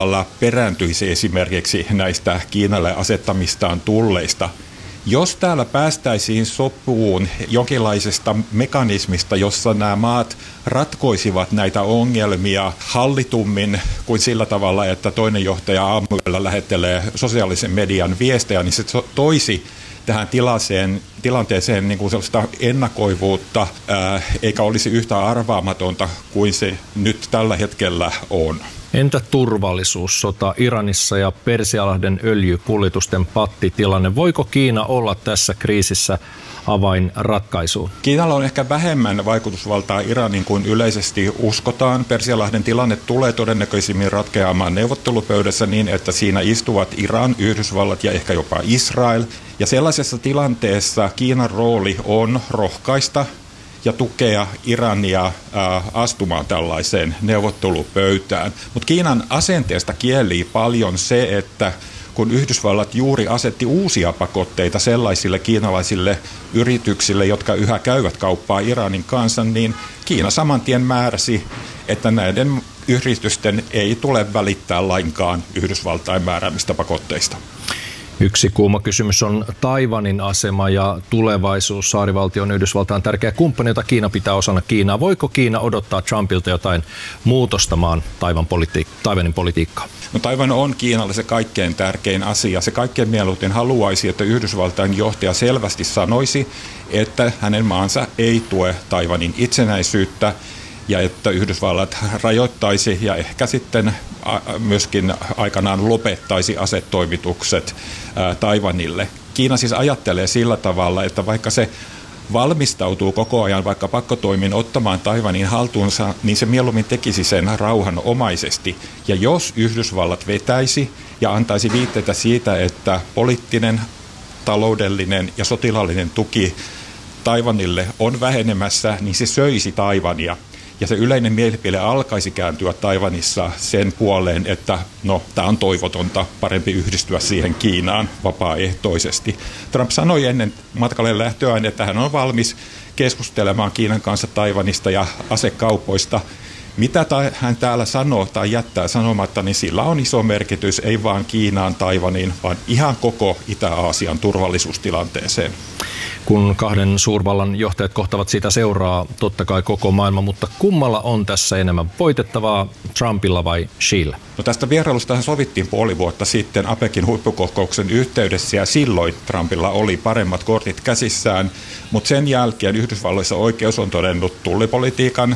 perääntyisi esimerkiksi näistä Kiinalle asettamistaan tulleista. Jos täällä päästäisiin sopuun jonkinlaisesta mekanismista, jossa nämä maat ratkoisivat näitä ongelmia hallitummin kuin sillä tavalla, että toinen johtaja aamuyöllä lähettelee sosiaalisen median viestejä, niin se toisi tähän tilanteeseen niin kuin sellaista ennakoivuutta, eikä olisi yhtä arvaamatonta kuin se nyt tällä hetkellä on. Entä turvallisuussota Iranissa ja Persialahden öljykuljetusten pattitilanne? Voiko Kiina olla tässä kriisissä avainratkaisuun? Kiinalla on ehkä vähemmän vaikutusvaltaa Iranin kuin yleisesti uskotaan. Persialahden tilanne tulee todennäköisimmin ratkeamaan neuvottelupöydässä niin, että siinä istuvat Iran, Yhdysvallat ja ehkä jopa Israel. Ja sellaisessa tilanteessa Kiinan rooli on rohkaista ja tukea Irania astumaan tällaiseen neuvottelupöytään. Mutta Kiinan asenteesta kielii paljon se, että kun Yhdysvallat juuri asetti uusia pakotteita sellaisille kiinalaisille yrityksille, jotka yhä käyvät kauppaa Iranin kanssa, niin Kiina saman tien määräsi, että näiden yritysten ei tule välittää lainkaan Yhdysvaltain määräämistä pakotteista. Yksi kuuma kysymys on Taiwanin asema ja tulevaisuus. Saarivaltio on Yhdysvaltain tärkeä kumppani, jota Kiina pitää osana Kiinaa. Voiko Kiina odottaa Trumpilta jotain muutosta maan Taiwanin politiikkaa? No, Taiwan on Kiinalle se kaikkein tärkein asia. Se kaikkein mieluiten haluaisi, että Yhdysvaltain johtaja selvästi sanoisi, että hänen maansa ei tue Taiwanin itsenäisyyttä ja että Yhdysvallat rajoittaisi ja ehkä sitten myöskin aikanaan lopettaisi asetoimitukset Taiwanille. Kiina siis ajattelee sillä tavalla, että vaikka se valmistautuu koko ajan vaikka pakkotoimin ottamaan Taiwanin haltuunsa, niin se mieluummin tekisi sen rauhanomaisesti. Ja jos Yhdysvallat vetäisi ja antaisi viitteitä siitä, että poliittinen, taloudellinen ja sotilaallinen tuki Taiwanille on vähenemässä, niin se söisi Taiwania. Ja se yleinen mielipide alkaisi kääntyä Taiwanissa sen puoleen, että tämä on toivotonta, parempi yhdistyä siihen Kiinaan vapaaehtoisesti. Trump sanoi ennen matkalle lähtöään, että hän on valmis keskustelemaan Kiinan kanssa Taiwanista ja asekaupoista. Mitä hän täällä sanoo tai jättää sanomatta, niin sillä on iso merkitys, ei vain Kiinaan, Taiwaniin, vaan ihan koko Itä-Aasian turvallisuustilanteeseen. Kun kahden suurvallan johtajat kohtavat, siitä seuraa totta kai koko maailma, mutta kummalla on tässä enemmän voitettavaa, Trumpilla vai Xillä? No, tästä vierailustahan sovittiin puoli vuotta sitten APECin huippukokouksen yhteydessä ja silloin Trumpilla oli paremmat kortit käsissään, mutta sen jälkeen Yhdysvalloissa oikeus on todennut tullipolitiikan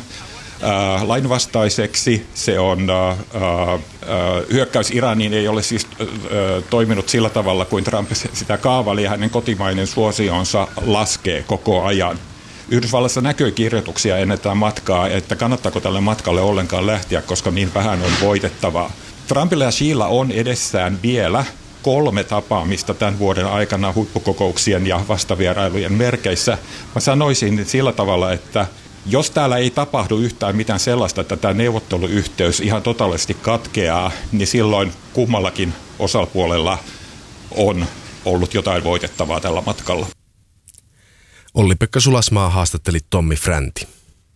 lainvastaiseksi. Se on hyökkäys Iraniin ei ole siis toiminut sillä tavalla kuin Trump sitä kaavaili ja hänen kotimainen suosionsa laskee koko ajan. Yhdysvallassa näkyy kirjoituksia ennen tätä matkaa, että kannattaako tälle matkalle ollenkaan lähteä, koska niin vähän on voitettavaa. Trumpilla ja Xillä on edessään vielä 3 tapaamista tämän vuoden aikana huippukokouksien ja vastavierailujen merkeissä. Mä sanoisin sillä tavalla, että jos täällä ei tapahdu yhtään mitään sellaista, että tämä neuvotteluyhteys ihan totaalisesti katkeaa, niin silloin kummallakin osapuolella on ollut jotain voitettavaa tällä matkalla. Olli-Pekka Sulasmaa haastatteli Tommi Fränti.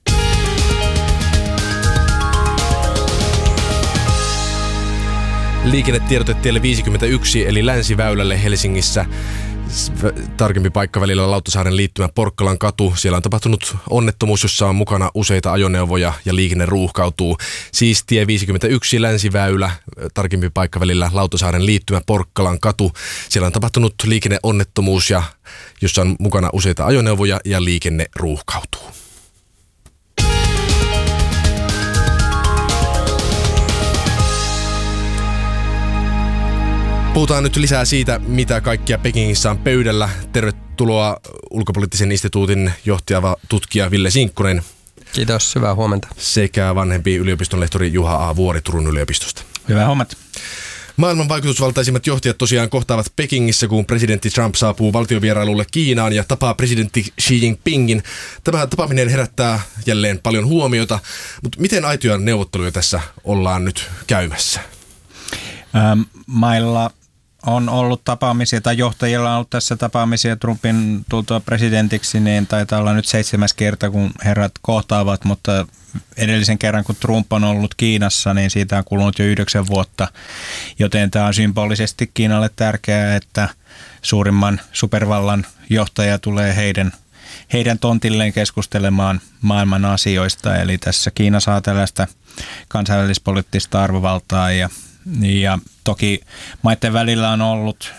Liikennetiedote tielle 51 eli Länsiväylälle Helsingissä. Tarkempi paikka välillä Lauttasaaren liittymä Porkkalan katu. Siellä on tapahtunut onnettomuus, jossa on mukana useita ajoneuvoja ja liikenne ruuhkautuu. Siis tie 51 Länsiväylä, tarkempi paikka välillä Lauttasaaren liittymä Porkkalan katu. Siellä on tapahtunut liikenneonnettomuus, jossa on mukana useita ajoneuvoja ja liikenne ruuhkautuu. Puhutaan nyt lisää siitä, mitä kaikkia Pekingissä on pöydällä. Tervetuloa ulkopoliittisen instituutin johtava tutkija Ville Sinkkonen. Kiitos, hyvää huomenta. Sekä vanhempi yliopiston lehtori Juha A. Vuori Turun yliopistosta. Hyvää huomenta. Maailman vaikutusvaltaisimmat johtajat tosiaan kohtaavat Pekingissä, kun presidentti Trump saapuu valtiovierailulle Kiinaan ja tapaa presidentti Xi Jinpingin. Tämä tapaaminen herättää jälleen paljon huomiota, mutta miten aitoja neuvotteluja tässä ollaan nyt käymässä? Mailla on ollut tapaamisia, tai johtajilla on ollut tässä tapaamisia Trumpin tultua presidentiksi, niin taitaa olla nyt 7. kerta, kun herrat kohtaavat, mutta edellisen kerran, kun Trump on ollut Kiinassa, niin siitä on kulunut jo 9 vuotta, joten tämä on symbolisesti Kiinalle tärkeää, että suurimman supervallan johtaja tulee heidän tontilleen keskustelemaan maailman asioista, eli tässä Kiina saa tällaista kansainvälispoliittista arvovaltaa ja toki maiden välillä on ollut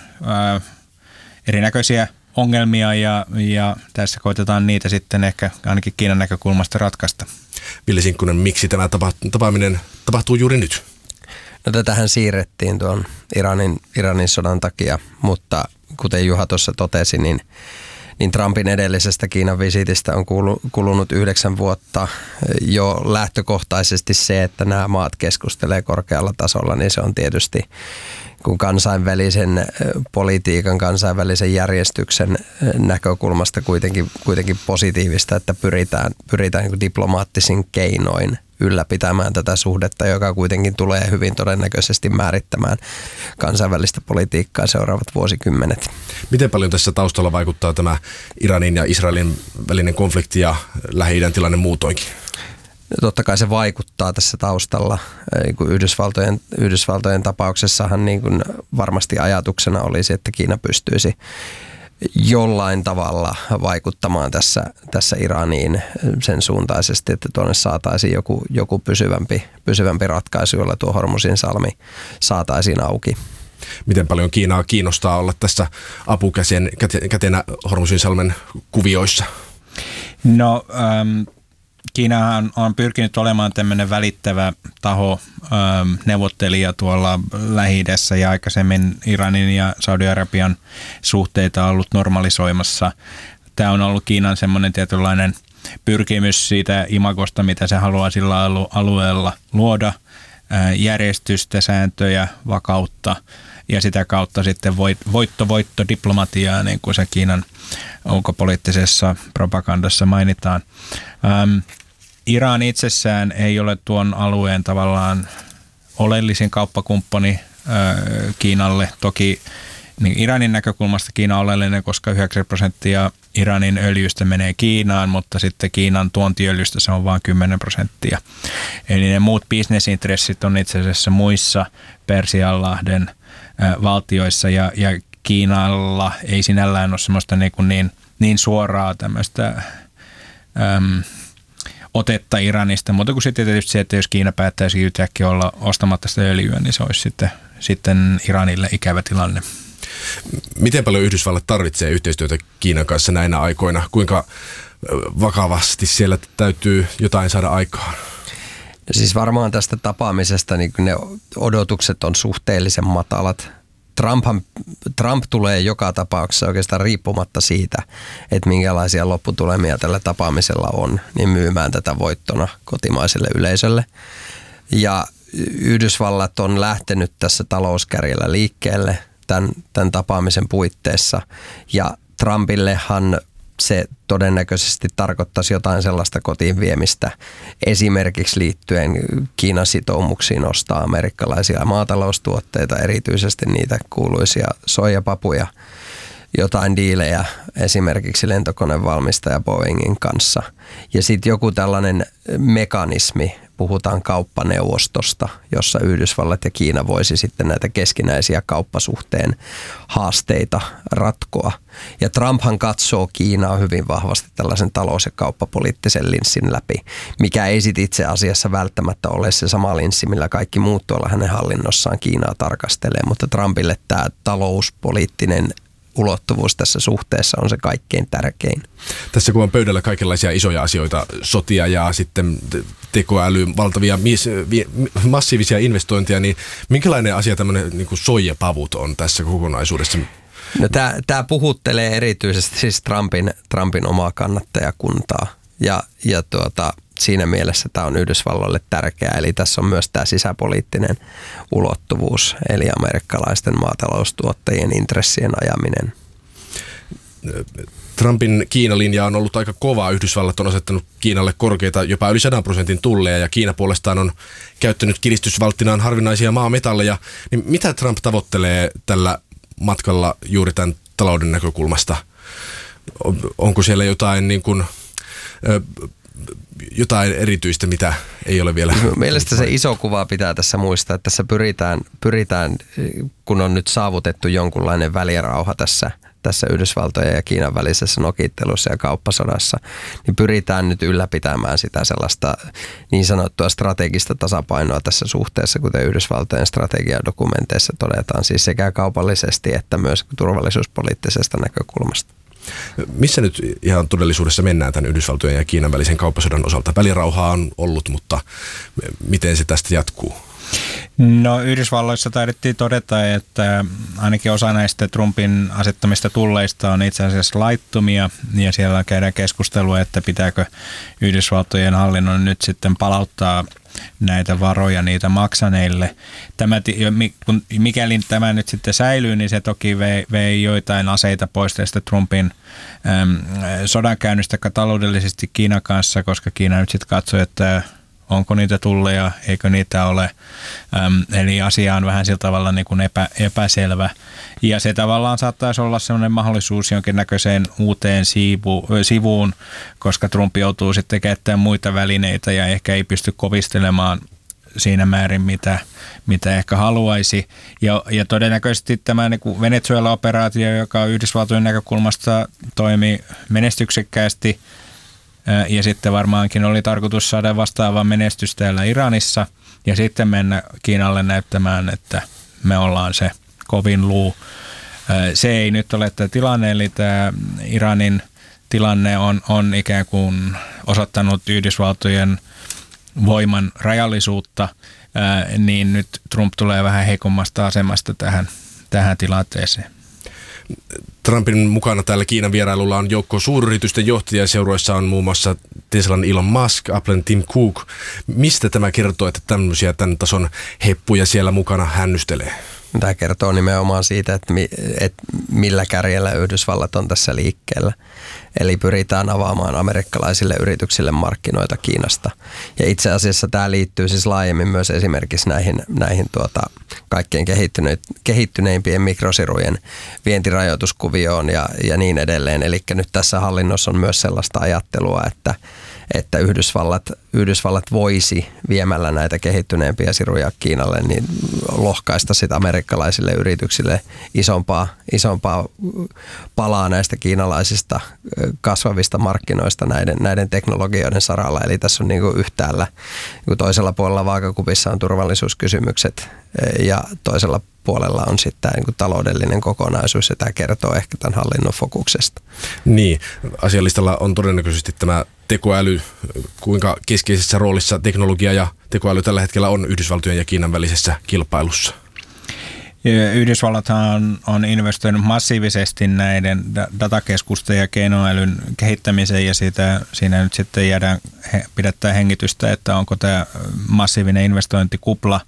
erinäköisiä ongelmia ja tässä koitetaan niitä sitten ehkä ainakin Kiinan näkökulmasta ratkaista. Ville Sinkkunen, miksi tämä tapaaminen tapahtuu juuri nyt? No tätähän siirrettiin tuon Iranin sodan takia, mutta kuten Juha tuossa totesi, niin Trumpin edellisestä Kiinan visitistä on kulunut 9 vuotta. Jo lähtökohtaisesti se, että nämä maat keskustelee korkealla tasolla, niin se on tietysti kun kansainvälisen politiikan, kansainvälisen järjestyksen näkökulmasta kuitenkin positiivista, että pyritään niin diplomaattisin keinoin ylläpitämään tätä suhdetta, joka kuitenkin tulee hyvin todennäköisesti määrittämään kansainvälistä politiikkaa seuraavat vuosikymmenet. Miten paljon tässä taustalla vaikuttaa tämä Iranin ja Israelin välinen konflikti ja Lähi-idän tilanne muutoinkin? Totta kai se vaikuttaa tässä taustalla. Yhdysvaltojen tapauksessahan niin kuin varmasti ajatuksena olisi, että Kiina pystyisi jollain tavalla vaikuttamaan tässä Iraniin sen suuntaisesti, että tuonne saataisiin joku pysyvämpi ratkaisu, jolla tuo Hormuzin salmi saataisiin auki. Miten paljon Kiinaa kiinnostaa olla tässä apukätenä Hormuzin salmen kuvioissa? No, Kiinahan on pyrkinyt olemaan tämmöinen välittävä taho, neuvottelija tuolla Lähi-idässä ja aikaisemmin Iranin ja Saudi-Arabian suhteita on ollut normalisoimassa. Tämä on ollut Kiinan semmoinen tietynlainen pyrkimys siitä imagosta, mitä se haluaa sillä alueella luoda, järjestystä, sääntöjä, vakautta ja sitä kautta sitten voitto diplomatiaa, niin kuin se Kiinan ulkopoliittisessa propagandassa mainitaan. Iran itsessään ei ole tuon alueen tavallaan oleellisin kauppakumppani Kiinalle. Toki niin Iranin näkökulmasta Kiina on oleellinen, koska 9% Iranin öljystä menee Kiinaan, mutta sitten Kiinan tuontiöljystä se on vain 10%. Eli ne muut bisnesintressit on itse asiassa muissa Persianlahden valtioissa ja Kiinalla ei sinällään ole semmoista niin suoraa tämmöistä otetta Iranista, mutta kun sitten tietysti se, että jos Kiina päättäisi yhtäkkiä olla ostamatta sitä öljyä, niin se olisi sitten Iranille ikävä tilanne. Miten paljon Yhdysvallat tarvitsee yhteistyötä Kiinan kanssa näinä aikoina? Kuinka vakavasti siellä täytyy jotain saada aikaan? No siis varmaan tästä tapaamisesta niin ne odotukset on suhteellisen matalat. Trump tulee joka tapauksessa oikeastaan riippumatta siitä, että minkälaisia lopputulemia tällä tapaamisella on, niin myymään tätä voittona kotimaiselle yleisölle. Ja Yhdysvallat on lähtenyt tässä talouskärjellä liikkeelle tämän tapaamisen puitteissa. Ja Trumpillehan se todennäköisesti tarkoittaisi jotain sellaista kotiin viemistä, esimerkiksi liittyen Kiinan sitoumuksiin ostaa amerikkalaisia maataloustuotteita, erityisesti niitä kuuluisia soijapapuja, jotain diilejä esimerkiksi lentokonevalmistaja Boeingin kanssa. Ja sitten joku tällainen mekanismi, puhutaan kauppaneuvostosta, jossa Yhdysvallat ja Kiina voisi sitten näitä keskinäisiä kauppasuhteen haasteita ratkoa. Ja Trumphan katsoo Kiinaa hyvin vahvasti tällaisen talous- ja kauppapoliittisen linssin läpi, mikä ei sitten itse asiassa välttämättä ole se sama linssi, millä kaikki muut tuolla hänen hallinnossaan Kiinaa tarkastelee, mutta Trumpille tämä talouspoliittinen ulottuvuus tässä suhteessa on se kaikkein tärkein. Tässä kun on pöydällä kaikenlaisia isoja asioita, sotia ja sitten tekoäly, valtavia massiivisia investointeja, niin minkälainen asia tämmöinen niin kuin soijapavut on tässä kokonaisuudessa? No tämä puhuttelee erityisesti siis Trumpin omaa kannattajakuntaa ja siinä mielessä tämä on Yhdysvalloille tärkeää, eli tässä on myös tämä sisäpoliittinen ulottuvuus, eli amerikkalaisten maataloustuottajien intressien ajaminen. Trumpin Kiina-linja on ollut aika kova. Yhdysvallat on asettanut Kiinalle korkeita, jopa yli 100% tulleja, ja Kiina puolestaan on käyttänyt kiristysvalttinaan harvinaisia maametalleja. Niin mitä Trump tavoittelee tällä matkalla juuri tämän talouden näkökulmasta? Onko siellä jotain, niin kuin, jotain erityistä, mitä ei ole vielä? Mielestäni se iso kuva pitää tässä muistaa, että tässä pyritään, kun on nyt saavutettu jonkunlainen välirauha tässä Yhdysvaltojen ja Kiinan välisessä nokittelussa ja kauppasodassa, niin pyritään nyt ylläpitämään sitä sellaista niin sanottua strategista tasapainoa tässä suhteessa, kuten Yhdysvaltojen strategiadokumenteissa todetaan, siis sekä kaupallisesti että myös turvallisuuspoliittisesta näkökulmasta. Missä nyt ihan todellisuudessa mennään tämän Yhdysvaltojen ja Kiinan välisen kauppasodan osalta? Välirauhaa on ollut, mutta miten se tästä jatkuu? No Yhdysvalloissa taidettiin todeta, että ainakin osa näistä Trumpin asettamista tulleista on itse asiassa laittomia ja siellä käydään keskustelua, että pitääkö Yhdysvaltojen hallinnon nyt sitten palauttaa näitä varoja niitä maksaneille. Mikäli tämä nyt sitten säilyy, niin se toki vei joitain aseita pois tästä Trumpin sodankäynnistä taloudellisesti Kiinan kanssa, koska Kiina nyt sitten katsoi, että onko niitä tulleja, eikö niitä ole. Eli asia on vähän sillä tavalla niin kuin epäselvä. Ja se tavallaan saattaisi olla sellainen mahdollisuus jonkinnäköiseen uuteen sivuun, koska Trump joutuu sitten käyttämään muita välineitä ja ehkä ei pysty kovistelemaan siinä määrin, mitä ehkä haluaisi. Ja todennäköisesti tämä niin kuin Venezuela-operaatio, joka Yhdysvaltojen näkökulmasta toimi menestyksekkäästi, ja sitten varmaankin oli tarkoitus saada vastaava menestys täällä Iranissa ja sitten mennä Kiinalle näyttämään, että me ollaan se kovin luu. Se ei nyt ole tämä tilanne, eli tämä Iranin tilanne on ikään kuin osoittanut Yhdysvaltojen voiman rajallisuutta, niin nyt Trump tulee vähän heikommasta asemasta tähän tilanteeseen. Trumpin mukana täällä Kiinan vierailulla on joukko suuryritysten johtajia. Seuroissa on muun muassa Teslan Elon Musk, Applen Tim Cook. Mistä tämä kertoo, että tämmöisiä tämän tason heppuja siellä mukana hännystelee? Tämä kertoo nimenomaan siitä, että millä kärjellä Yhdysvallat on tässä liikkeellä. Eli pyritään avaamaan amerikkalaisille yrityksille markkinoita Kiinasta. Ja itse asiassa tämä liittyy siis laajemmin myös esimerkiksi näihin kaikkein kehittyneimpien mikrosirujen vientirajoituskuvioon ja niin edelleen. Eli nyt tässä hallinnossa on myös sellaista ajattelua, että Yhdysvallat voisi viemällä näitä kehittyneempiä siruja Kiinalle niin lohkaista sitä amerikkalaisille yrityksille isompaa palaa näistä kiinalaisista kasvavista markkinoista näiden teknologioiden saralla. Eli tässä on niin kuin yhtäällä niin toisella puolella vaakakupissa on turvallisuuskysymykset ja toisella puolella on sitten niin kuin taloudellinen kokonaisuus ja tämä kertoo ehkä tämän hallinnon fokuksesta. Niin, asialistalla on todennäköisesti tämä tekoäly, kuinka keskeisessä roolissa teknologia ja tekoäly tällä hetkellä on Yhdysvaltojen ja Kiinan välisessä kilpailussa? Yhdysvallathan on investoinut massiivisesti näiden datakeskusten ja keinoälyn kehittämiseen ja siinä nyt sitten pidättää hengitystä, että onko tämä massiivinen investointikupla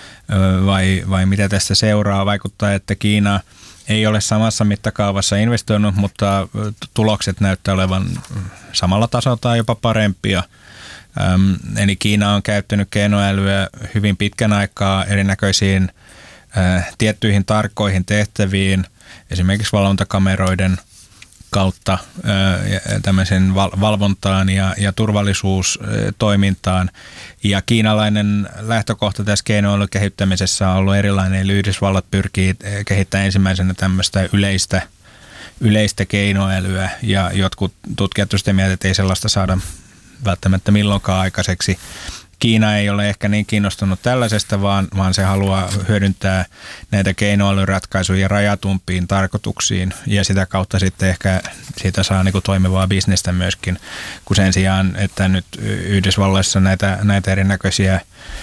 vai mitä tästä seuraa. Vaikuttaa, että Kiina ei ole samassa mittakaavassa investoinut, mutta tulokset näyttää olevan samalla tasolla tai jopa parempia. Eli Kiina on käyttänyt keinoälyä hyvin pitkän aikaa erinäköisiin tiettyihin tarkkoihin tehtäviin, esimerkiksi valvontakameroiden kautta tämmöisen valvontaan ja turvallisuustoimintaan. Ja kiinalainen lähtökohta tässä keinoälyn kehittämisessä on ollut erilainen, eli Yhdysvallat pyrkii kehittämään ensimmäisenä tämmöistä yleistä keinoälyä, ja jotkut tutkijat ovat sitä mieltä, että ei sellaista saada välttämättä milloinkaan aikaiseksi. Kiina ei ole ehkä niin kiinnostunut tällaisesta, vaan se haluaa hyödyntää näitä keinoälyratkaisuja rajatumpiin tarkoituksiin ja sitä kautta sitten ehkä siitä saa niin kuin toimivaa bisnestä myöskin, kun sen sijaan, että nyt Yhdysvalloissa näitä erinäköisiä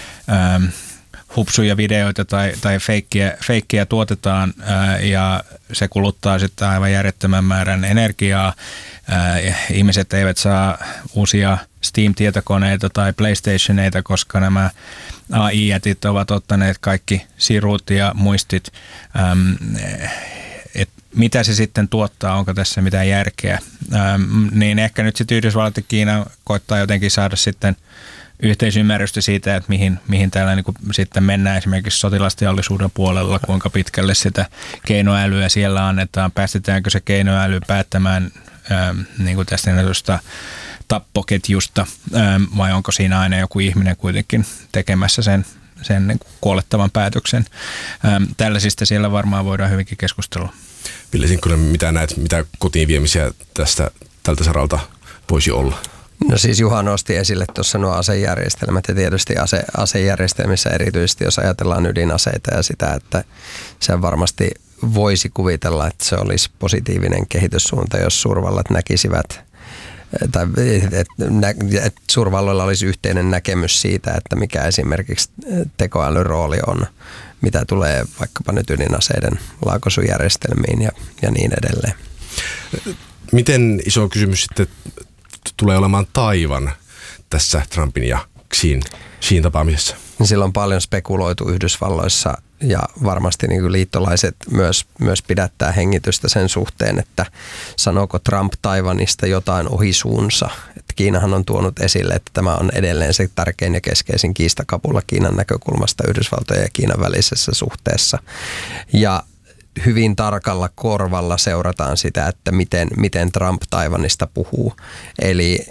hupsuja videoita tai feikkiä tuotetaan ja se kuluttaa sitten aivan järjettömän määrän energiaa. Ihmiset eivät saa uusia Steam-tietokoneita tai PlayStationeita, koska nämä AI-jätit ovat ottaneet kaikki sirut ja muistit. Mitä se sitten tuottaa, onko tässä mitään järkeä. Niin ehkä nyt sitten Yhdysvallat ja Kiina koittaa jotenkin saada sitten yhteisymmärrystä siitä, että mihin täällä niin kuin sitten mennään esimerkiksi sotilasteollisuuden puolella, kuinka pitkälle sitä keinoälyä siellä annetaan, päästetäänkö se keinoäly päättämään niin kuin tästä tappoketjusta vai onko siinä aina joku ihminen kuitenkin tekemässä sen niin kuin kuolettavan päätöksen. Tällaisista siellä varmaan voidaan hyvinkin keskustella. Ville Sinkkonen, mitä näet, mitä kotiin viemisiä tältä saralta voisi olla? No siis Juha nosti esille tuossa nuo asejärjestelmät ja tietysti asejärjestelmissä erityisesti, jos ajatellaan ydinaseita ja sitä, että se varmasti voisi kuvitella, että se olisi positiivinen kehityssuunta, jos suurvallat näkisivät tai että suurvalloilla olisi yhteinen näkemys siitä, että mikä esimerkiksi tekoälyn rooli on, mitä tulee vaikkapa nyt ydinaseiden laukaisujärjestelmiin ja niin edelleen. Miten iso kysymys sitten tulee olemaan Taiwan tässä Trumpin ja Xiin tapaamisessa? Sillä on paljon spekuloitu Yhdysvalloissa ja varmasti niin kuin liittolaiset myös pidättää hengitystä sen suhteen, että sanooko Trump Taiwanista jotain ohi suunsa. Että Kiinahan on tuonut esille, että tämä on edelleen se tärkein ja keskeisin kiistakapula Kiinan näkökulmasta Yhdysvaltojen ja Kiinan välisessä suhteessa. Ja hyvin tarkalla korvalla seurataan sitä, että miten Trump Taiwanista puhuu. Eli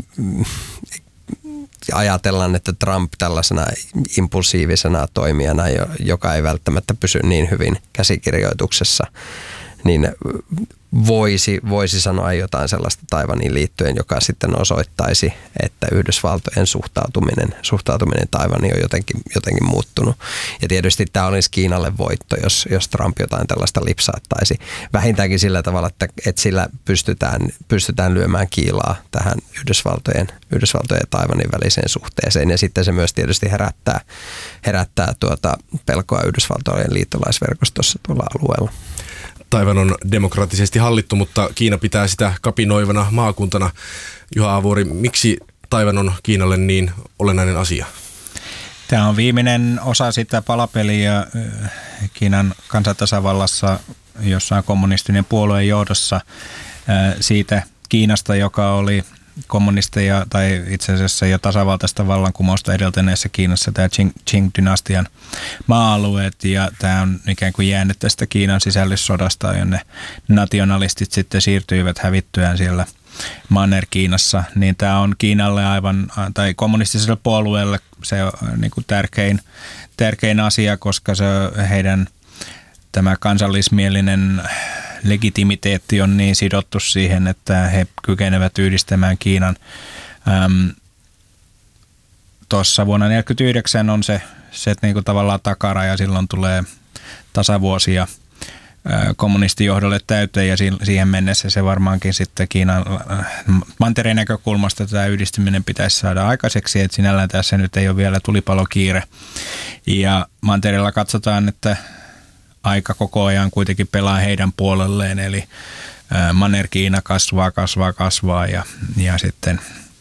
ajatellaan, että Trump tällaisena impulsiivisena toimijana, joka ei välttämättä pysy niin hyvin käsikirjoituksessa, niin voisi sanoa jotain sellaista Taiwaniin liittyen, joka sitten osoittaisi, että Yhdysvaltojen suhtautuminen Taiwaniin on jotenkin muuttunut. Ja tietysti tämä olisi Kiinalle voitto, jos Trump jotain tällaista lipsaattaisi. Vähintäänkin sillä tavalla, että sillä pystytään lyömään kiilaa tähän Yhdysvaltojen ja Taiwanin väliseen suhteeseen. Ja sitten se myös tietysti herättää pelkoa Yhdysvaltojen liittolaisverkostossa tuolla alueella. Taiwan on demokraattisesti hallittu, mutta Kiina pitää sitä kapinoivana maakuntana. Juha Avuori, miksi Taiwan on Kiinalle niin olennainen asia? Tämä on viimeinen osa sitä palapeliä Kiinan kansantasavallassa, jossa on kommunistinen puolueen johdossa siitä Kiinasta, joka oli kommunisteja tai itse asiassa jo tasavaltaista vallankumousta edeltäneessä Kiinassa, tämä Qing-dynastian maa-alueet, ja tämä on ikään kuin jäänyt tästä Kiinan sisällissodasta, jonne nationalistit sitten siirtyivät hävittyään siellä Manner-Kiinassa, niin tämä on Kiinalle tai kommunistiselle puolueelle se on niin kuin tärkein asia, koska se heidän tämä kansallismielinen legitimiteetti on niin sidottu siihen, että he kykenevät yhdistämään Kiinan. Tuossa vuonna 1949 on se niin kuin tavallaan takaraja, silloin tulee tasavuosia kommunistijohdolle täyteen ja siihen mennessä se varmaankin sitten Kiinan mantereen näkökulmasta tämä yhdistyminen pitäisi saada aikaiseksi, että sinällään tässä nyt ei ole vielä tulipalokiire. Ja mantereella katsotaan, että aika koko ajan kuitenkin pelaa heidän puolelleen, eli Manner-Kiina kasvaa ja sitten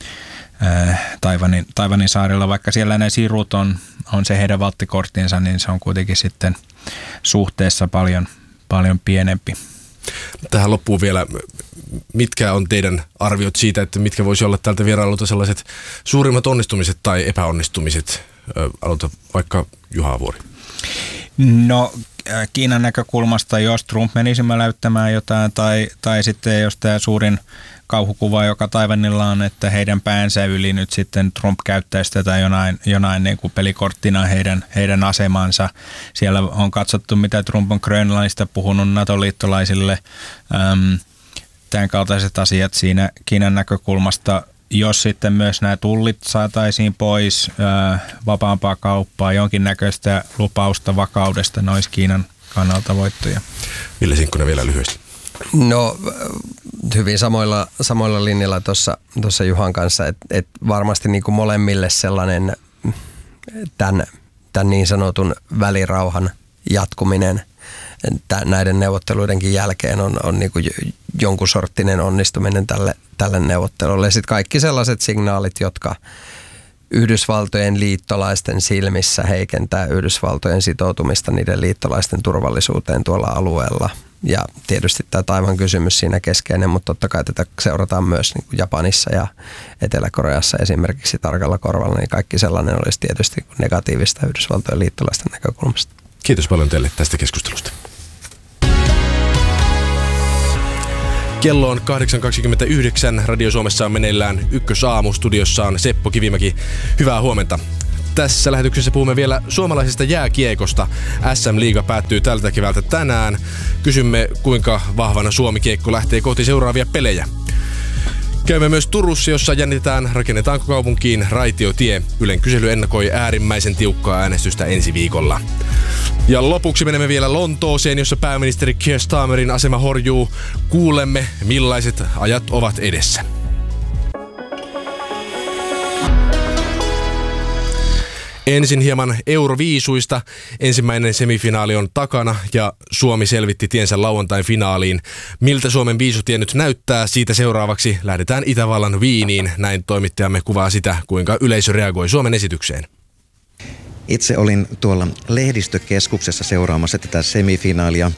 Taiwanin saarella, vaikka siellä nämä sirut on se heidän valttikorttinsa, niin se on kuitenkin sitten suhteessa paljon pienempi. Tähän loppuun vielä, mitkä on teidän arviot siitä, että mitkä voisi olla tältä vierailulta sellaiset suurimmat onnistumiset tai epäonnistumiset? Aloita vaikka Juha Avuori. No Kiinan näkökulmasta, jos Trump menisi mäläyttämään jotain tai sitten jos tämä suurin kauhukuva, joka Taiwanilla on, että heidän päänsä yli nyt sitten Trump käyttäisi tätä jonain niin kuin pelikorttina heidän asemansa. Siellä on katsottu, mitä Trump on Grönlannista puhunut NATO-liittolaisille. Tämän kaltaiset asiat siinä Kiinan näkökulmasta. Jos sitten myös nämä tullit saataisiin pois, vapaampaa kauppaa, jonkinnäköistä lupausta vakaudesta, ne olisi Kiinan kannalta voittoja. Ville Sinkkonen vielä lyhyesti. No hyvin samoilla linjalla tuossa Juhan kanssa, että varmasti niin kuin molemmille sellainen tämän niin sanotun välirauhan jatkuminen näiden neuvotteluidenkin jälkeen on niin kuin jonkun sorttinen onnistuminen tälle neuvottelulle. Ja sitten kaikki sellaiset signaalit, Yhdysvaltojen liittolaisten silmissä heikentää Yhdysvaltojen sitoutumista niiden liittolaisten turvallisuuteen tuolla alueella. Ja tietysti tämä Taiwan kysymys siinä keskeinen, mutta totta kai tätä seurataan myös niin kuin Japanissa ja Etelä-Koreassa esimerkiksi tarkalla korvalla, niin kaikki sellainen olisi tietysti negatiivista Yhdysvaltojen liittolaisten näkökulmasta. Kiitos paljon teille tästä keskustelusta. Kello on 8.29. Radio Suomessa on meneillään Ykkösaamu. Studiossa on Seppo Kivimäki. Hyvää huomenta. Tässä lähetyksessä puhumme vielä suomalaisesta jääkiekosta. SM-liiga päättyy tältä keväältä tänään. Kysymme, kuinka vahvana Suomi-kiekko lähtee kohti seuraavia pelejä. Käymme myös Turussa, jossa jännitetään, rakennetaanko kaupunkiin raitiotie. Ylen kysely ennakoi äärimmäisen tiukkaa äänestystä ensi viikolla. Ja lopuksi menemme vielä Lontooseen, jossa pääministeri Keir Starmerin asema horjuu. Kuulemme, millaiset ajat ovat edessä. Ensin hieman Euroviisuista. Ensimmäinen semifinaali on takana ja Suomi selvitti tiensä lauantain finaaliin. Miltä Suomen viisutie nyt näyttää? Siitä seuraavaksi lähdetään Itävallan Wieniin. Näin toimittajamme kuvaa sitä, kuinka yleisö reagoi Suomen esitykseen. Itse olin tuolla lehdistökeskuksessa seuraamassa tätä semifinaalia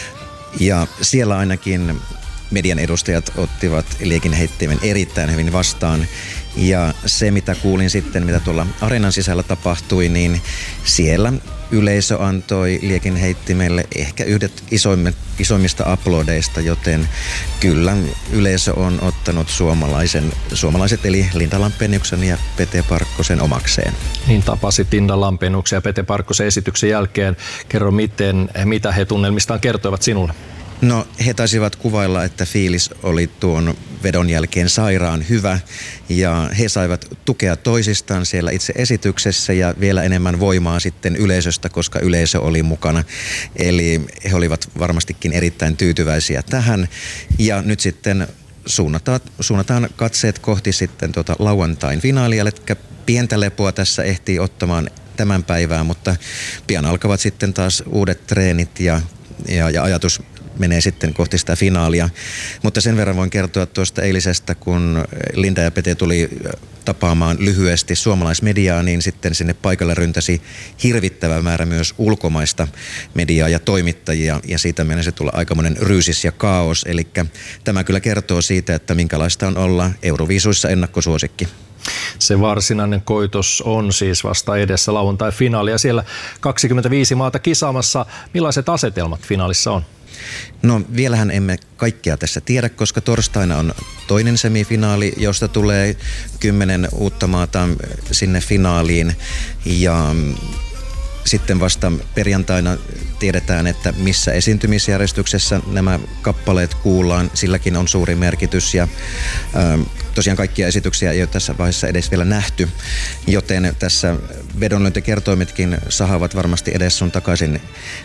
ja siellä ainakin median edustajat ottivat liekinheittimen erittäin hyvin vastaan. Ja se, mitä kuulin sitten, mitä tuolla areenan sisällä tapahtui, niin siellä yleisö antoi liekinheittimelle ehkä yhdet isoimmista aplodeista, joten kyllä yleisö on ottanut suomalaiset eli Linda Lampeniuksen ja Pete Parkkosen omakseen. Niin tapasit Linda Lampeniuksen ja Pete Parkkosen esityksen jälkeen. Kerro, mitä he tunnelmistaan kertoivat sinulle? No, he taisivat kuvailla, että fiilis oli tuon vedon jälkeen sairaan hyvä ja he saivat tukea toisistaan siellä itse esityksessä ja vielä enemmän voimaa sitten yleisöstä, koska yleisö oli mukana. Eli he olivat varmastikin erittäin tyytyväisiä tähän ja nyt sitten suunnataan katseet kohti sitten lauantain finaalia, eli pientä lepoa tässä ehtii ottamaan tämän päivään, mutta pian alkavat sitten taas uudet treenit ja ajatus menee sitten kohti sitä finaalia. Mutta sen verran voin kertoa tuosta eilisestä, kun Linda ja Pete tuli tapaamaan lyhyesti suomalaismediaa, niin sitten sinne paikalle ryntäsi hirvittävä määrä myös ulkomaista mediaa ja toimittajia, ja siitä mennessä tulla aikamoinen ryysis ja kaos. Eli tämä kyllä kertoo siitä, että minkälaista on olla Euroviisuissa ennakkosuosikki. Se varsinainen koitos on siis vasta edessä, lauantai-finaali, ja siellä 25 maata kisaamassa. Millaiset asetelmat finaalissa on? No vielähän emme kaikkea tässä tiedä, koska torstaina on toinen semifinaali, josta tulee 10 uutta maata sinne finaaliin ja sitten vasta perjantaina tiedetään, että missä esiintymisjärjestyksessä nämä kappaleet kuullaan. Silläkin on suuri merkitys ja tosiaan kaikkia esityksiä ei ole tässä vaiheessa edes vielä nähty, joten tässä vedonlyöntikertoimetkin sahavat varmasti edes sun takaisin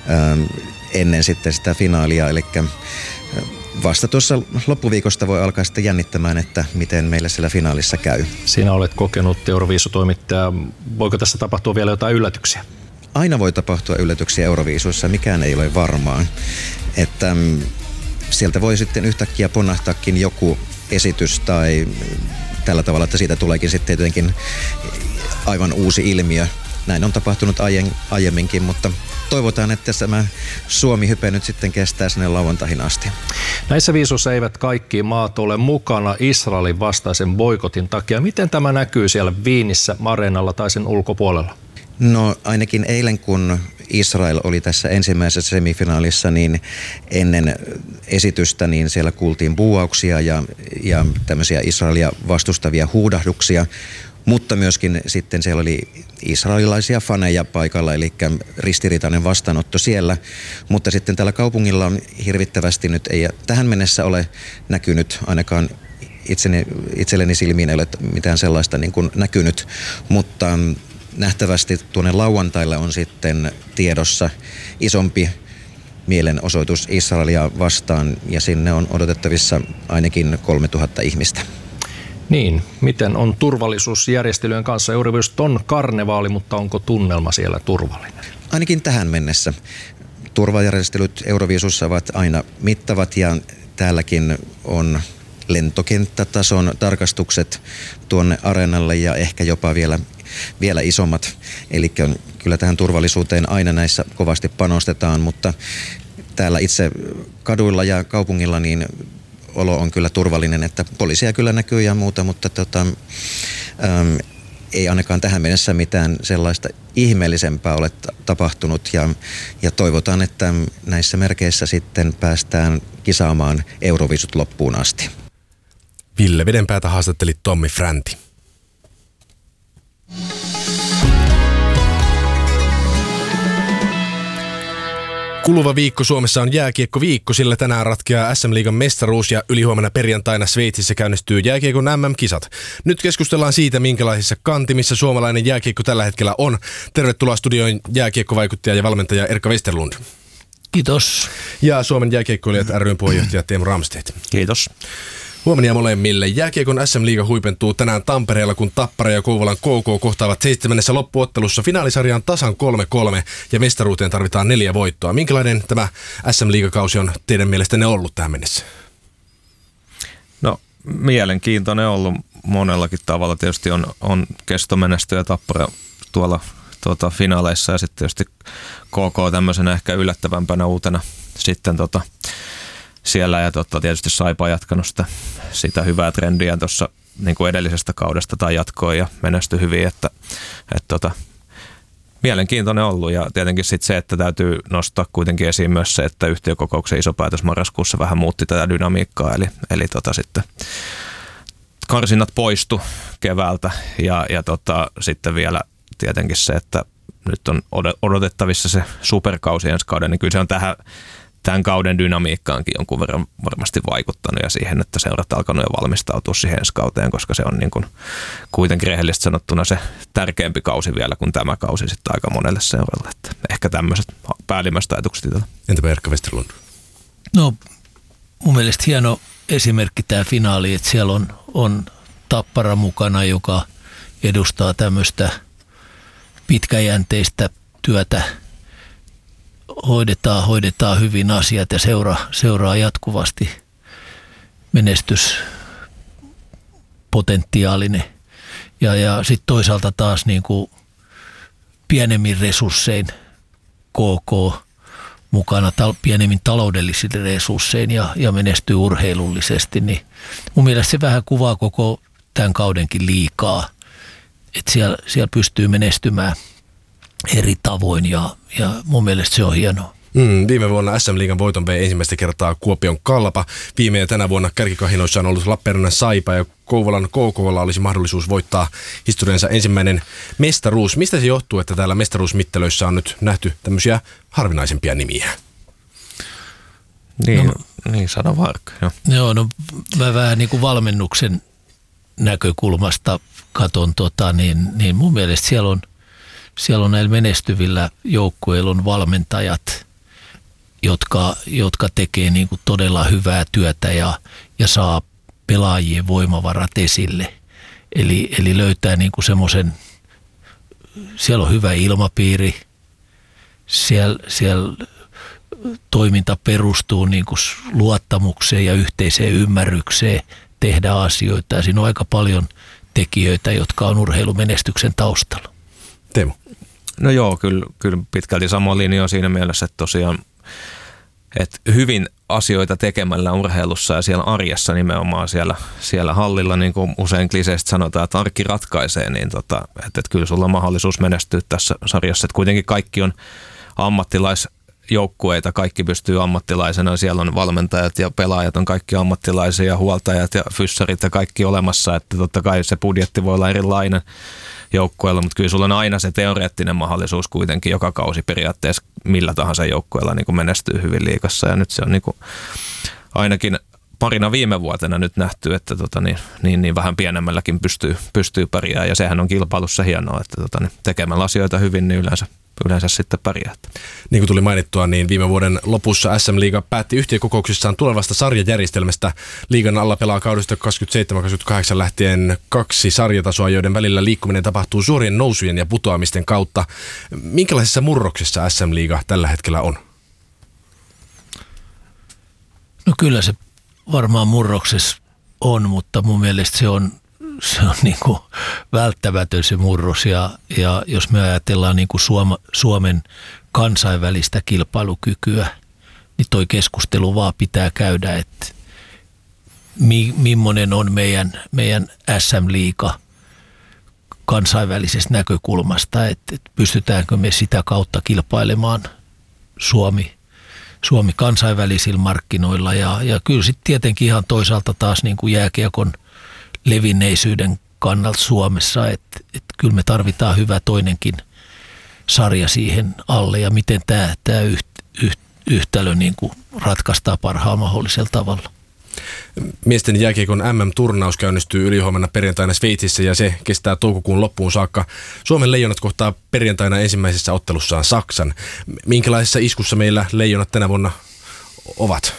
ennen sitten sitä finaalia, eli vasta tuossa loppuviikosta voi alkaa sitten jännittämään, että miten meille siellä finaalissa käy. Sinä olet kokenut Euroviisutoimittaja. Voiko tässä tapahtua vielä jotain yllätyksiä? Aina voi tapahtua yllätyksiä Euroviisuissa, mikään ei ole varmaa. Että sieltä voi sitten yhtäkkiä ponnahtaakin joku esitys tai tällä tavalla, että siitä tuleekin sitten jotenkin aivan uusi ilmiö. Näin on tapahtunut aiemminkin, mutta toivotaan, että tämä Suomi-hype nyt sitten kestää sinne lauantaihin asti. Näissä viisuissa eivät kaikki maat ole mukana Israelin vastaisen boikotin takia. Miten tämä näkyy siellä Wienissä, areenalla tai sen ulkopuolella? No ainakin eilen, kun Israel oli tässä ensimmäisessä semifinaalissa, niin ennen esitystä niin siellä kuultiin buuauksia ja tämmöisiä Israelia vastustavia huudahduksia. Mutta myöskin sitten siellä oli israelilaisia faneja paikalla, eli ristiriitainen vastaanotto siellä. Mutta sitten tällä kaupungilla hirvittävästi nyt ei tähän mennessä ole näkynyt, ainakaan itselleni silmiin ei ole mitään sellaista niin kuin näkynyt. Mutta nähtävästi tuonne lauantaille on sitten tiedossa isompi mielenosoitus Israelia vastaan ja sinne on odotettavissa ainakin 3000 ihmistä. Niin, miten on turvallisuusjärjestelyjen kanssa? Euroviisut on karnevaali, mutta onko tunnelma siellä turvallinen? Ainakin tähän mennessä. Turvajärjestelyt Euroviisussa ovat aina mittavat ja täälläkin on lentokenttätason tarkastukset tuonne areenalle ja ehkä jopa vielä vielä isommat. Eli kyllä tähän turvallisuuteen aina näissä kovasti panostetaan, mutta täällä itse kaduilla ja kaupungilla niin olo on kyllä turvallinen, että poliisia kyllä näkyy ja muuta, mutta ei ainakaan tähän mennessä mitään sellaista ihmeellisempää ole tapahtunut ja toivotaan, että näissä merkeissä sitten päästään kisaamaan Euroviisut loppuun asti. Ville Vedenpäätä haastatteli Tommi Fränti. Kuluva viikko Suomessa on jääkiekkoviikko, sillä tänään ratkeaa SM-liigan mestaruus ja ylihuomenna perjantaina Sveitsissä käynnistyy jääkiekon MM-kisat. Nyt keskustellaan siitä, minkälaisissa kantimissa suomalainen jääkiekko tällä hetkellä on. Tervetuloa studioon jääkiekkovaikuttaja ja valmentaja Erkka Westerlund. Kiitos. Ja Suomen jääkiekkoilijat ry:n puheenjohtaja Teemu Ramstedt. Kiitos. Huomenna molemmille. Jääkiekon SM-liiga huipentuu tänään Tampereella, kun Tappara ja Kouvolan KK kohtaavat 7. loppuottelussa. Finaalisarja on tasan 3-3 ja mestaruuteen tarvitaan 4 voittoa. Minkälainen tämä SM-liigakausi on teidän mielestänne ollut tähän mennessä? No, mielenkiintoinen ollut monellakin tavalla. Tietysti on kestomenestyjä Tappara tuolla finaaleissa ja sitten tietysti KK tämmöisenä ehkä yllättävämpänä uutena sitten siellä ja tietysti Saipa jatkanut sitä hyvää trendiä tuossa niin kuin edellisestä kaudesta tai jatkoi ja menestyi hyvin, että mielenkiintoinen ollut ja tietenkin sitten se, että täytyy nostaa kuitenkin esiin myös se, että yhtiökokouksen iso päätös marraskuussa vähän muutti tätä dynamiikkaa, eli sitten karsinnat poistu keväältä ja sitten vielä tietenkin se, että nyt on odotettavissa se superkausi ensi kauden, niin kyllä se on tämän kauden dynamiikkaankin jonkun verran varmasti vaikuttanut ja siihen, että seurat alkanut jo valmistautua siihen ensi kauteen, koska se on niin kuin kuitenkin rehellisesti sanottuna se tärkeämpi kausi vielä kuin tämä kausi sitten aika monelle seuralle. Että ehkä tämmöiset päällimmäiset ajatukset itsellä. Entäpä Erkka Westerlund? No mun mielestä hieno esimerkki tämä finaali, että siellä on Tappara mukana, joka edustaa tämmöistä pitkäjänteistä työtä. Hoidetaan hyvin asiat ja seuraa jatkuvasti menestyspotentiaalinen. Ja sitten toisaalta taas niin kuin pienemmin resurssein KK mukana, pienemmin taloudellisin resurssein ja menestyy urheilullisesti. Niin mun mielestä se vähän kuvaa koko tämän kaudenkin liikaa, että siellä pystyy menestymään eri tavoin ja mun mielestä se on hienoa. Viime vuonna SM-liigan voiton vei ensimmäistä kertaa Kuopion Kalpa. Viime ja tänä vuonna kärkikahinoissa on ollut Lappeenrannan Saipa ja Kouvolan KK:lla olisi mahdollisuus voittaa historiansa ensimmäinen mestaruus. Mistä se johtuu, että täällä mestaruusmittelöissä on nyt nähty tämmöisiä harvinaisempia nimiä? Niin sano vaikka. Joo, no mä vähän niin kuin valmennuksen näkökulmasta katon niin mun mielestä siellä on näillä menestyvillä joukkueilla on valmentajat, jotka tekee niin kuin todella hyvää työtä ja saa pelaajien voimavarat esille. Eli löytää niin kuin semmoisen, siellä on hyvä ilmapiiri, siellä toiminta perustuu niin kuin luottamukseen ja yhteiseen ymmärrykseen tehdä asioita. Ja siinä on aika paljon tekijöitä, jotka on urheilumenestyksen taustalla. Teemu. No joo, kyllä pitkälti sama linja on siinä mielessä, että tosiaan että hyvin asioita tekemällä urheilussa ja siellä arjessa nimenomaan siellä hallilla, niin kuin usein kliseistä sanotaan, että arki ratkaisee, niin että kyllä sulla on mahdollisuus menestyä tässä sarjassa, että kuitenkin kaikki on ammattilaisjoukkueita, kaikki pystyy ammattilaisena, siellä on valmentajat ja pelaajat on kaikki ammattilaisia, huoltajat ja fyssarit ja kaikki olemassa, että totta kai se budjetti voi olla erilainen joukkueella, mutta kyllä sulla on aina se teoreettinen mahdollisuus kuitenkin joka kausi periaatteessa millä tahansa joukkueella niin kuin menestyy hyvin liigassa ja nyt se on niin kuin ainakin parina viime vuotena nyt nähty, että niin vähän pienemmälläkin pystyy pärjäämään ja sehän on kilpailussa hienoa, että tekemällä asioita hyvin niin yleensä sitten pärjää. Niin kuin tuli mainittua, niin viime vuoden lopussa SM-liiga päätti yhtiökokouksissaan tulevasta sarjajärjestelmästä. Liigan alla pelaa kaudesta 27-28 lähtien 2 sarjatasoa, joiden välillä liikkuminen tapahtuu suorien nousujen ja putoamisten kautta. Minkälaisessa murroksessa SM-liiga tällä hetkellä on? No kyllä se varmaan murroksessa on, mutta mun mielestä niin kuin välttämätön se murros ja jos me ajatellaan niin kuin Suomen kansainvälistä kilpailukykyä, niin toi keskustelu vaan pitää käydä, että millainen on meidän SM-liiga kansainvälisestä näkökulmasta, että pystytäänkö me sitä kautta kilpailemaan Suomi kansainvälisillä markkinoilla ja kyllä sitten tietenkin ihan toisaalta taas niin kuin jääkiekon levinneisyyden kannalta Suomessa, että kyllä me tarvitaan hyvä toinenkin sarja siihen alle ja miten tämä yhtälö niin kuin ratkaistaan parhaalla mahdollisella tavalla. Miesten jääkiekon MM-turnaus käynnistyy ylihuomenna perjantaina Sveitsissä ja se kestää toukokuun loppuun saakka. Suomen Leijonat kohtaa perjantaina ensimmäisessä ottelussaan Saksan. Minkälaisessa iskussa meillä Leijonat tänä vuonna ovat?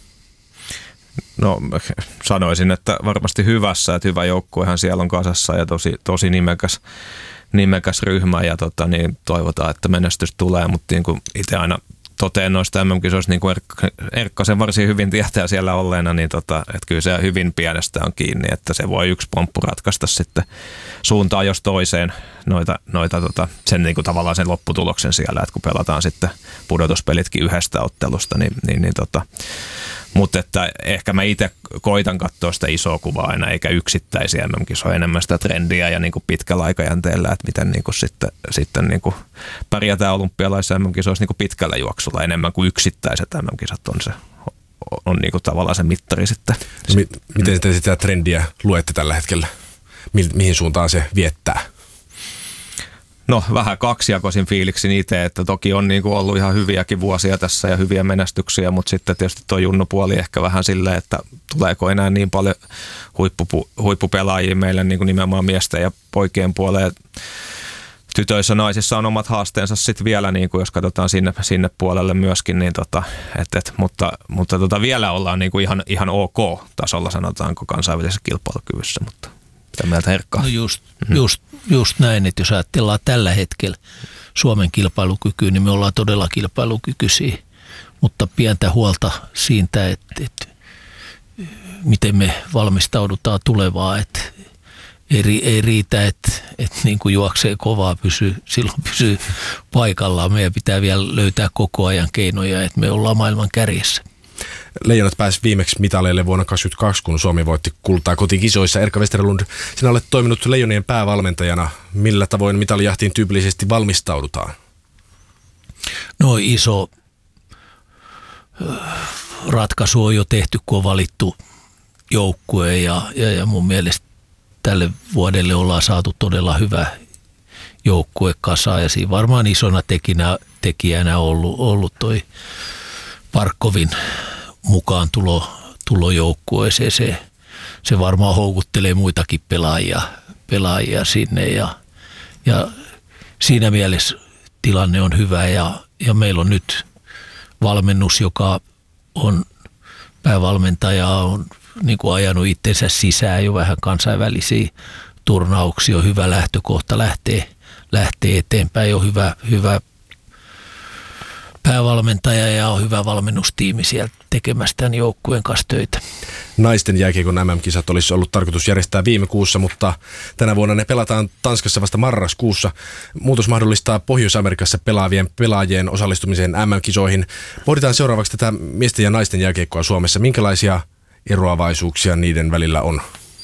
No sanoisin, että varmasti hyvässä, että hyvä joukkuehan siellä on kasassa ja tosi nimekäs ryhmä ja niin toivotaan, että menestys tulee, mutta niin kuin itse aina toteen noista MM-kisoista, niin kuin Erkka sen varsin hyvin tietää siellä olleena, niin että kyllä se hyvin pienestä on kiinni, että se voi yksi pomppu ratkaista sitten suuntaan jos toiseen noita sen niin kuin tavallaan sen lopputuloksen siellä, että kun pelataan sitten pudotuspelitkin yhdestä ottelusta, mutta että ehkä mä itse koitan katsoa sitä isoa kuvaa aina, eikä yksittäisiä MM-kisoja, enemmän sitä trendiä ja niin kuin pitkällä aikajänteellä, että miten niin kuin sitten niin kuin pärjätään olympialaisissa MM-kisoissa niin kuin pitkällä juoksulla enemmän kuin yksittäiset MM-kisat on niin kuin tavallaan se mittari sitten. Miten te sitä trendiä luette tällä hetkellä? Mihin suuntaan se viettää? No vähän kaksijakoisin fiiliksin itse, että toki on niin kuin ollut ihan hyviäkin vuosia tässä ja hyviä menestyksiä, mutta sitten tietysti tuo junnupuoli ehkä vähän silleen, että tuleeko enää niin paljon huippupelaajia meille niin kuin nimenomaan miesten ja poikien puoleen. Tytöissä ja naisissa on omat haasteensa sitten vielä, niin kuin jos katsotaan sinne puolelle myöskin, niin mutta vielä ollaan niin kuin ihan ok tasolla sanotaanko kansainvälisessä kilpailukyvyssä, mutta mitä mieltä Herkka? No just näin, että jos ajatellaan tällä hetkellä Suomen kilpailukykyä, niin me ollaan todella kilpailukykyisiä, mutta pientä huolta siitä, että miten me valmistaudutaan tulevaan, että ei riitä, että niin kuin juoksee kovaa, silloin pysyy paikallaan. Meidän pitää vielä löytää koko ajan keinoja, että me ollaan maailman kärjessä. Leijonat pääsi viimeksi mitaleille vuonna 2022, kun Suomi voitti kultaa kotikisoissa. Erkka Westerlund, sinä olet toiminut Leijonien päävalmentajana. Millä tavoin mitalijahtiin tyypillisesti valmistaudutaan? No iso ratkaisu on jo tehty, kun on valittu joukkue ja mun mielestä tälle vuodelle ollaan saatu todella hyvä joukkue kasaan ja siinä varmaan isona tekijänä ollut toi Parkkovin mukaan tulo joukkueeseen. Se varmaan houkuttelee muitakin pelaajia sinne ja siinä mielessä tilanne on hyvä ja meillä on nyt valmennus, joka on päävalmentaja on niin kuin ajanut itsensä sisään jo vähän kansainvälisiä turnauksia, on hyvä lähtökohta lähtee eteenpäin, on hyvä päävalmentaja ja on hyvä valmennustiimi siellä tekemässä tämän joukkueen kanssa töitä. Naisten jääkiekon MM-kisat olisi ollut tarkoitus järjestää viime kuussa, mutta tänä vuonna ne pelataan Tanskassa vasta marraskuussa. Muutos mahdollistaa Pohjois-Amerikassa pelaavien pelaajien osallistumisen MM-kisoihin. Pohditaan seuraavaksi tätä miesten ja naisten jääkiekkoa Suomessa. Minkälaisia eroavaisuuksia niiden välillä on?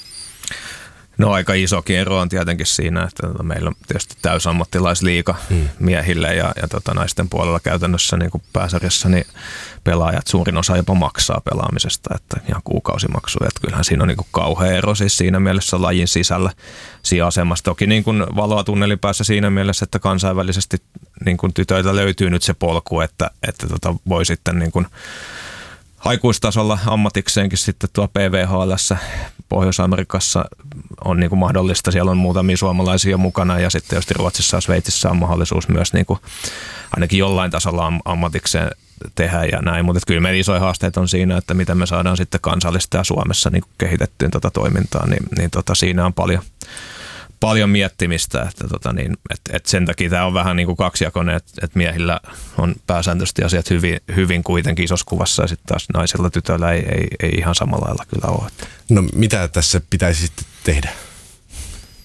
No aika isokin ero on tietenkin siinä, että meillä on tietysti täysammattilaisliiga miehille ja naisten puolella käytännössä niin kuin pääsarjassa niin pelaajat suurin osa jopa maksaa pelaamisesta, että ihan kuukausimaksuja. Että kyllähän siinä on niin kuin kauhea ero siis siinä mielessä lajin sisällä siinä asemassa. Toki niin kuin valoa tunnelin päässä siinä mielessä, että kansainvälisesti niin kuin tytöiltä löytyy nyt se polku, että voi sitten niin kuin aikuistasolla ammatikseenkin sitten tuo PVHL:ssä Pohjois-Amerikassa on niin kuin mahdollista. Siellä on muutamia suomalaisia mukana ja sitten jos Ruotsissa ja Sveitsissä on mahdollisuus myös niin kuin ainakin jollain tasolla ammatikseen tehdä ja näin. Mutta kyllä meidän isoja haasteet on siinä, että miten me saadaan sitten kansallista ja Suomessa niin kuin kehitettyä tätä toimintaa. Siinä on paljon miettimistä, että sen takia tämä on vähän niin kuin kaksijakoinen, että miehillä on pääsääntöisesti asiat hyvin kuitenkin isossa kuvassa ja sitten taas naisilla tytöillä ei ihan samalla lailla kyllä ole. No mitä tässä pitäisi sitten tehdä?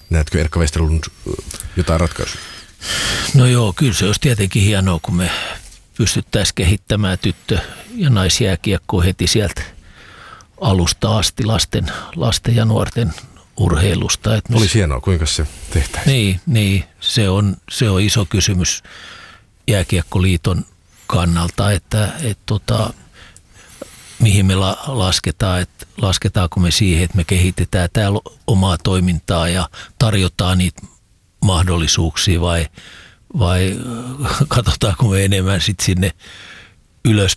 Näetkö Erkka Westerlund jotain ratkaisua? No joo, kyllä se olisi tietenkin hienoa, kun me pystyttäisiin kehittämään tyttö- ja naisjääkiekkoa heti sieltä alusta asti lasten ja nuorten urheilusta. Olisi hienoa, kuinka se tehtäisiin? Niin, se on iso kysymys Jääkiekkoliiton kannalta, että mihin me lasketaan, että lasketaanko me siihen, että me kehitetään täällä omaa toimintaa ja tarjotaan niitä mahdollisuuksia vai katsotaanko me enemmän sitten sinne